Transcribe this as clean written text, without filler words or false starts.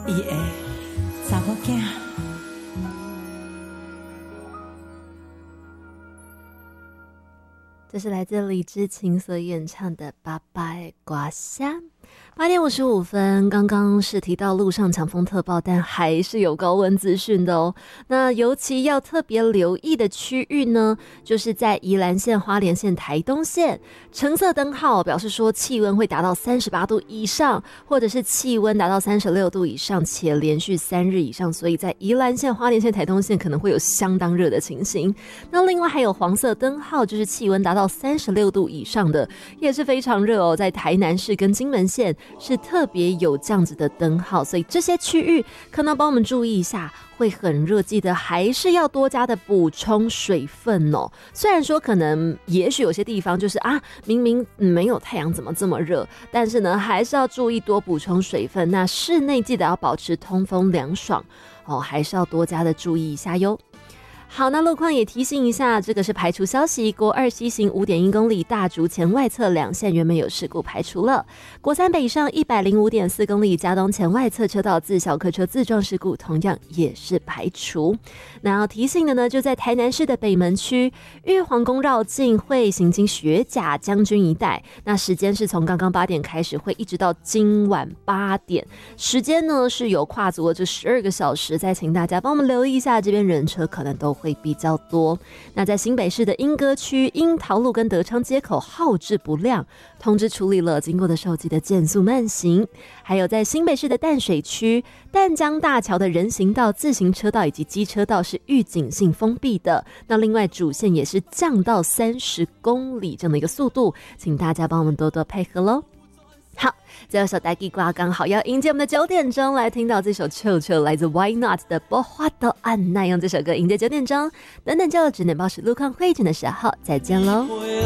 伊的查某囝。 这是来自李知琴所演唱的《爸爸的瓜虾》。8:55，刚刚是提到路上强风特报，但还是有高温资讯的哦。那尤其要特别留意的区域呢，就是在宜兰县、花莲县、台东县，橙色灯号表示说气温会达到38度以上，或者是气温达到36度以上，且连续3日以上，所以在宜兰县、花莲县、台东县可能会有相当热的情形。那另外还有黄色灯号，就是气温达到36度以上的，也是非常热哦，在台南市跟金门县是特别有这样子的灯号，所以这些区域可能帮我们注意一下，会很热，记得还是要多加的补充水分哦。虽然说可能也许有些地方就是明明没有太阳怎么这么热，但是呢还是要注意多补充水分。那室内记得要保持通风凉爽哦，还是要多加的注意一下哟。好，那路况也提醒一下，这个是排除消息，国2西行 5.1 公里大竹前外侧2线原本有事故排除了，国3北上 105.4 公里嘉东前外侧车道自小客车自撞事故同样也是排除。那要提醒的呢，就在台南市的北门区玉皇宫绕境会行经学甲将军一带，那时间是从刚刚8点开始，会一直到今晚8点，时间呢是有跨足了这12个小时，再请大家帮我们留意一下，这边人车可能都会比较多。那在新北市的莺歌区樱桃路跟德昌街口号志不亮，通知处理了，经过的时候记得减速慢行。还有在新北市的淡水区淡江大桥的人行道、自行车道以及机车道是预警性封闭的，那另外主线也是降到30公里这样的一个速度，请大家帮我们多多配合咯。好，最后一首台语歌刚好要迎接我们的9点钟，来听到这首臭臭来自 Why Not 的不花都按耐，用这首歌迎接9点钟，等等就只能保持路况会诊的时候再见咯。